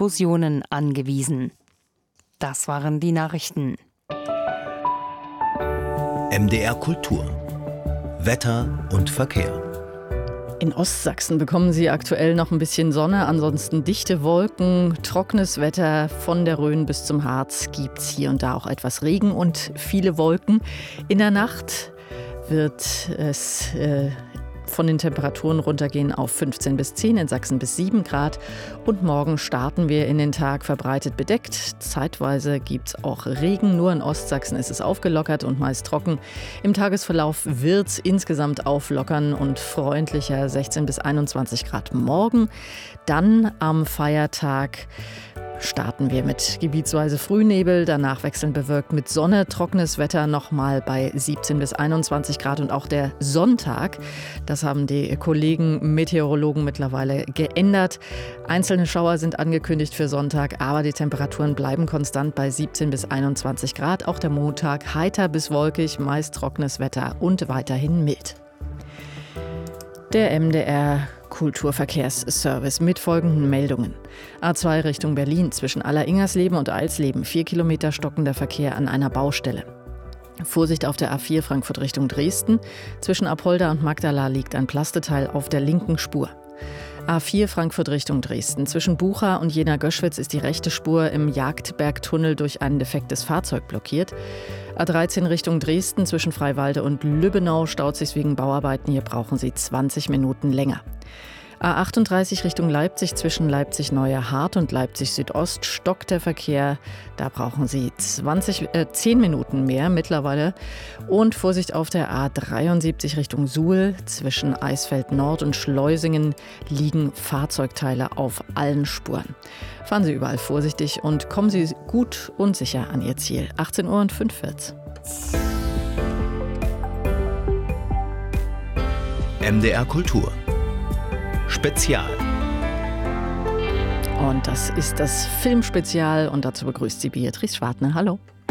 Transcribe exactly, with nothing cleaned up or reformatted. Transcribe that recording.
Transfusionen angewiesen. Das waren die Nachrichten. M D R Kultur. Wetter und Verkehr. In Ostsachsen bekommen Sie aktuell noch ein bisschen Sonne, ansonsten dichte Wolken, trockenes Wetter. Von der Rhön bis zum Harz gibt es hier und da auch etwas Regen und viele Wolken. In der Nacht wird es äh, von den Temperaturen runtergehen auf fünfzehn bis zehn, in Sachsen bis sieben Grad. Und morgen starten wir in den Tag verbreitet bedeckt. Zeitweise gibt es auch Regen, nur in Ostsachsen ist es aufgelockert und meist trocken. Im Tagesverlauf wird es insgesamt auflockern und freundlicher, sechzehn bis einundzwanzig Grad morgen. Dann am Feiertag starten wir mit gebietsweise Frühnebel, danach wechselnd bewölkt mit Sonne, trockenes Wetter nochmal bei siebzehn bis einundzwanzig Grad. Und auch der Sonntag, das haben die Kollegen Meteorologen mittlerweile geändert. Einzelne Schauer sind angekündigt für Sonntag, aber die Temperaturen bleiben konstant bei siebzehn bis einundzwanzig Grad. Auch der Montag heiter bis wolkig, meist trockenes Wetter und weiterhin mild. Der M D R Kulturverkehrsservice mit folgenden Meldungen. A zwei Richtung Berlin zwischen Alleringers-Leben und Eilsleben, vier Kilometer stockender Verkehr an einer Baustelle. Vorsicht auf der A vier Frankfurt Richtung Dresden. Zwischen Apolda und Magdala liegt ein Plasteteil auf der linken Spur. A vier Frankfurt Richtung Dresden. Zwischen Bucha und Jena-Göschwitz ist die rechte Spur im Jagdbergtunnel durch ein defektes Fahrzeug blockiert. A dreizehn Richtung Dresden zwischen Freiwalde und Lübbenau staut sich wegen Bauarbeiten. Hier brauchen Sie zwanzig Minuten länger. A achtunddreißig Richtung Leipzig zwischen Leipzig-Neuer Hart und Leipzig-Südost stockt der Verkehr. Da brauchen Sie zwanzig, äh, zehn Minuten mehr mittlerweile. Und Vorsicht auf der A dreiundsiebzig Richtung Suhl. Zwischen Eisfeld Nord und Schleusingen liegen Fahrzeugteile auf allen Spuren. Fahren Sie überall vorsichtig und kommen Sie gut und sicher an Ihr Ziel. achtzehn Uhr und fünf wird's. M D R Kultur. Spezial. Und das ist das Filmspezial und dazu begrüßt Sie Beatrice Schwartner. Hallo.